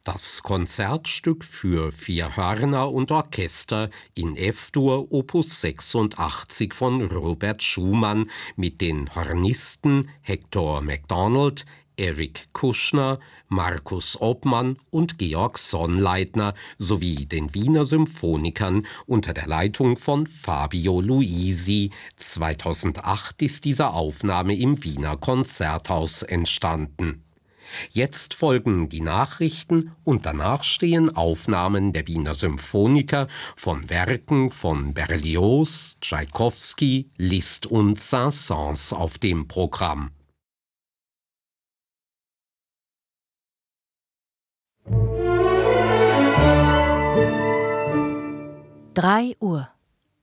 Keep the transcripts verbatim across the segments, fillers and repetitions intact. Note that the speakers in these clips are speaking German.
Das Konzertstück für vier Hörner und Orchester in F-Dur Opus sechsundachtzig von Robert Schumann mit den Hornisten Hector MacDonald, Eric Kuschner, Markus Obmann und Georg Sonnleitner sowie den Wiener Symphonikern unter der Leitung von Fabio Luisi. zweitausendacht ist diese Aufnahme im Wiener Konzerthaus entstanden. Jetzt folgen die Nachrichten und danach stehen Aufnahmen der Wiener Symphoniker von Werken von Berlioz, Tschaikowski, Liszt und Saint-Saëns auf dem Programm. drei Uhr.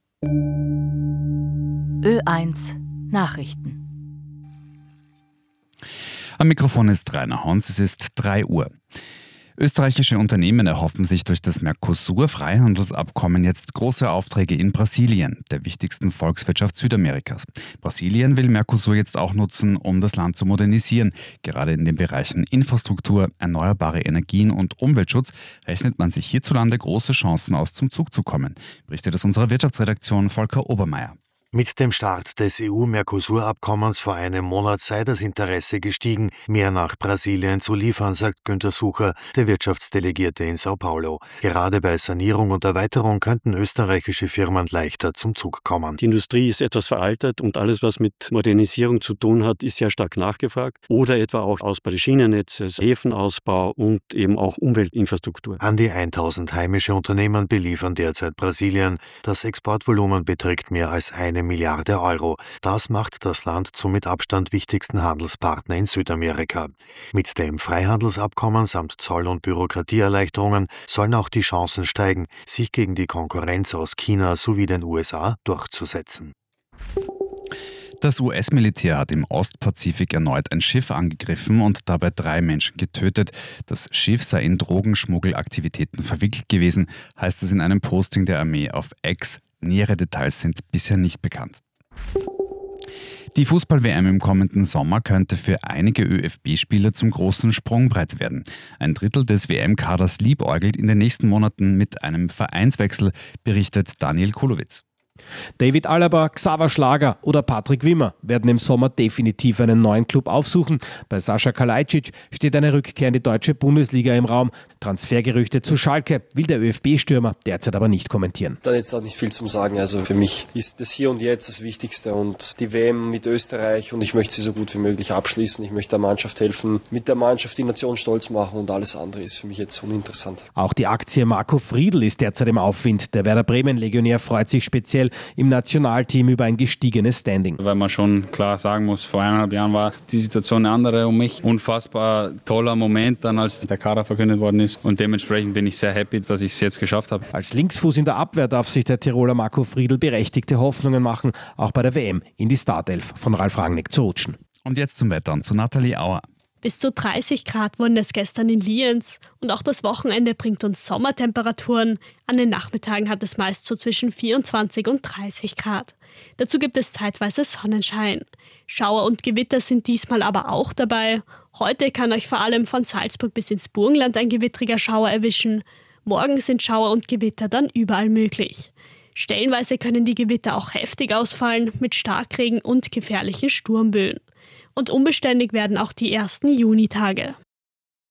Ö eins Nachrichten. Am Mikrofon ist Rainer Hans, es ist drei Uhr. Österreichische Unternehmen erhoffen sich durch das Mercosur-Freihandelsabkommen jetzt große Aufträge in Brasilien, der wichtigsten Volkswirtschaft Südamerikas. Brasilien will Mercosur jetzt auch nutzen, um das Land zu modernisieren. Gerade in den Bereichen Infrastruktur, erneuerbare Energien und Umweltschutz rechnet man sich hierzulande große Chancen aus, zum Zug zu kommen, berichtet aus unserer Wirtschaftsredaktion Volker Obermeier. Mit dem Start des E U-Mercosur-Abkommens vor einem Monat sei das Interesse gestiegen, mehr nach Brasilien zu liefern, sagt Günter Sucher, der Wirtschaftsdelegierte in Sao Paulo. Gerade bei Sanierung und Erweiterung könnten österreichische Firmen leichter zum Zug kommen. Die Industrie ist etwas veraltet und alles, was mit Modernisierung zu tun hat, ist sehr stark nachgefragt. Oder etwa auch Ausbau des Schienennetzes, Häfenausbau und eben auch Umweltinfrastruktur. An die tausend heimische Unternehmen beliefern derzeit Brasilien. Das Exportvolumen beträgt mehr als eine Milliarde Euro. Das macht das Land zum mit Abstand wichtigsten Handelspartner in Südamerika. Mit dem Freihandelsabkommen samt Zoll- und Bürokratieerleichterungen sollen auch die Chancen steigen, sich gegen die Konkurrenz aus China sowie den U S A durchzusetzen. Das U S-Militär hat im Ostpazifik erneut ein Schiff angegriffen und dabei drei Menschen getötet. Das Schiff sei in Drogenschmuggelaktivitäten verwickelt gewesen, heißt es in einem Posting der Armee auf X. Nähere Details sind bisher nicht bekannt. Die Fußball-W M im kommenden Sommer könnte für einige Ö F B-Spieler zum großen Sprungbrett werden. Ein Drittel des W M-Kaders liebäugelt in den nächsten Monaten mit einem Vereinswechsel, berichtet Daniel Kulowitz. David Alaba, Xaver Schlager oder Patrick Wimmer werden im Sommer definitiv einen neuen Club aufsuchen. Bei Sascha Kalajdzic steht eine Rückkehr in die deutsche Bundesliga im Raum. Transfergerüchte zu Schalke will der Ö F B-Stürmer derzeit aber nicht kommentieren. Da jetzt auch nicht viel zum Sagen. Also für mich ist das Hier und Jetzt das Wichtigste und die W M mit Österreich und ich möchte sie so gut wie möglich abschließen. Ich möchte der Mannschaft helfen, mit der Mannschaft die Nation stolz machen und alles andere ist für mich jetzt uninteressant. Auch die Aktie Marco Friedl ist derzeit im Aufwind. Der Werder Bremen-Legionär freut sich speziell im Nationalteam über ein gestiegenes Standing. Weil man schon klar sagen muss, vor eineinhalb Jahren war die Situation eine andere um mich. Unfassbar toller Moment dann, als der Kader verkündet worden ist und dementsprechend bin ich sehr happy, dass ich es jetzt geschafft habe. Als Linksfuß in der Abwehr darf sich der Tiroler Marco Friedl berechtigte Hoffnungen machen, auch bei der W M in die Startelf von Ralf Rangnick zu rutschen. Und jetzt zum Wetter und zu Nathalie Auer. Bis zu dreißig Grad wurden es gestern in Lienz und auch das Wochenende bringt uns Sommertemperaturen. An den Nachmittagen hat es meist so zwischen vierundzwanzig und dreißig Grad. Dazu gibt es zeitweise Sonnenschein. Schauer und Gewitter sind diesmal aber auch dabei. Heute kann euch vor allem von Salzburg bis ins Burgenland ein gewittriger Schauer erwischen. Morgen sind Schauer und Gewitter dann überall möglich. Stellenweise können die Gewitter auch heftig ausfallen mit Starkregen und gefährlichen Sturmböen. Und unbeständig werden auch die ersten Junitage.